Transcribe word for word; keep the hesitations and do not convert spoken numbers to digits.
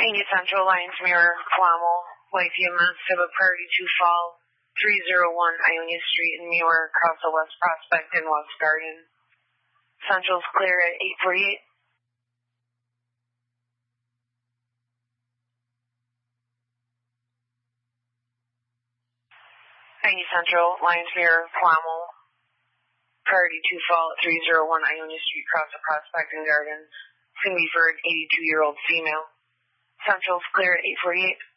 Indy Central, Lions Mirror, Flamel, Whitey Massive, Priority two Fall, three oh one Ionia Street in Muir, across the West Prospect and West Garden. Central's clear at eight forty-eight. Indy Central, Lions Mirror, Flamel, Priority two Fall, three oh one Ionia Street, across the Prospect and Garden. It's going to be for an eighty-two-year-old female. Central's clear at eight forty-eight.